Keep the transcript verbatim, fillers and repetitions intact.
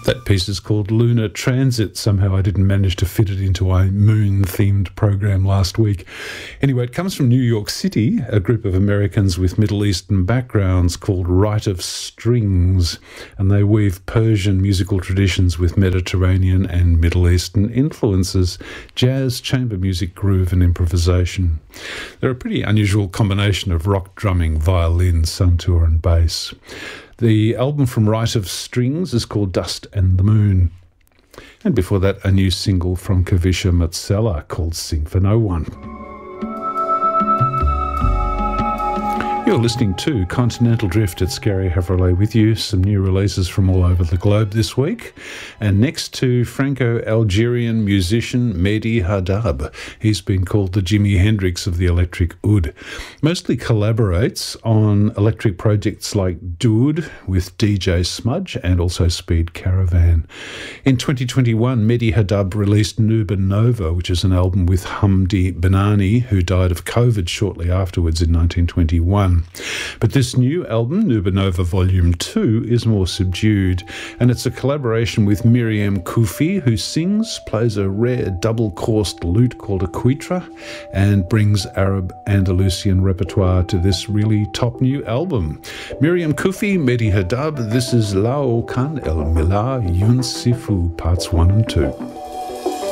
That piece is called Lunar Transit. Somehow I didn't manage to fit it into a moon-themed program last week. Anyway, it comes from New York City, a group of Americans with Middle Eastern backgrounds called Rite of Strings, and they weave Persian musical traditions with Mediterranean and Middle Eastern influences, jazz, chamber music, groove and improvisation. They're a pretty unusual combination of rock drumming, violin, santur and bass. The album from Rite of Strings is called Dust and the Moon. And before that, a new single from Kavisha Matsela called Sing for No One. You're listening to Continental Drift. It's Gary Havrillay with you. Some new releases from all over the globe this week. And next to Franco-Algerian musician Mehdi Haddad. He's been called the Jimi Hendrix of the electric oud. Mostly collaborates on electric projects like Dood with D J Smudge and also Speed Caravan. In twenty twenty-one, Mehdi Haddad released Nuba Nova, which is an album with Hamdi Banani, who died of COVID shortly afterwards in nineteen twenty-one. But this new album, Nuba Nova Volume two, is more subdued, and it's a collaboration with Miriam Koufi, who sings, plays a rare double-coursed lute called a quitra, and brings Arab Andalusian repertoire to this really top new album. Miriam Koufi, Mehdi Haddad, this is Lao Kan El Mila Yun Sifu, parts one and two.